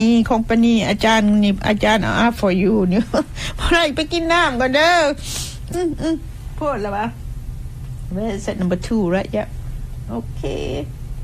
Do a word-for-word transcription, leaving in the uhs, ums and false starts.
นี่คงปนีอาจารย์นี่อาจารย์เอา up for you เนี่ยพอไรไปกินน้ำก่อนเด้ออืมอืมพูดแล้ววะ Where is that number two right yeah okay